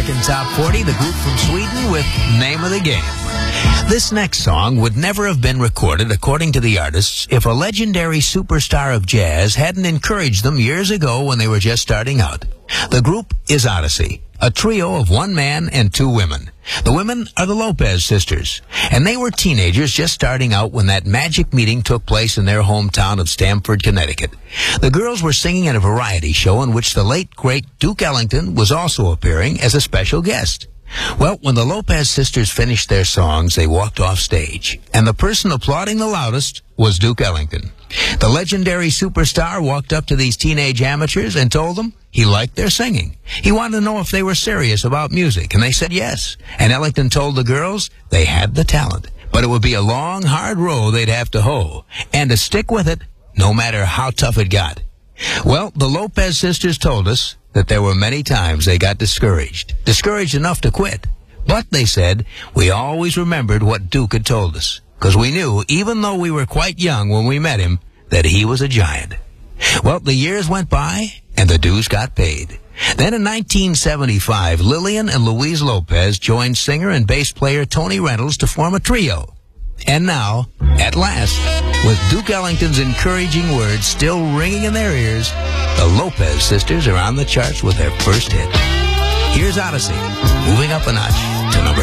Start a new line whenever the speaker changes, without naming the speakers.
American Top 40, the group from Sweden with Name of the Game. This next song would never have been recorded, according to the artists, if a legendary superstar of jazz hadn't encouraged them years ago when they were just starting out. The group is Odyssey, a trio of one man and two women. The women are the Lopez sisters, and they were teenagers just starting out when that magic meeting took place in their hometown of Stamford, Connecticut. The girls were singing in a variety show in which the late, great Duke Ellington was also appearing as a special guest. Well, when the Lopez sisters finished their songs, they walked off stage, and the person applauding the loudest was Duke Ellington. The legendary superstar walked up to these teenage amateurs and told them he liked their singing. He wanted to know if they were serious about music, and they said yes. And Ellington told the girls they had the talent, but it would be a long, hard row they'd have to hoe, and to stick with it no matter how tough it got. Well, the Lopez sisters told us that there were many times they got discouraged enough to quit. But, they said, we always remembered what Duke had told us, because we knew, even though we were quite young when we met him, that he was a giant. Well, the years went by, and the dues got paid. Then in 1975, Lillian and Louise Lopez joined singer and bass player Tony Reynolds to form a trio. And now, at last, with Duke Ellington's encouraging words still ringing in their ears, the Lopez sisters are on the charts with their first hit. Here's Odyssey, moving up a notch to number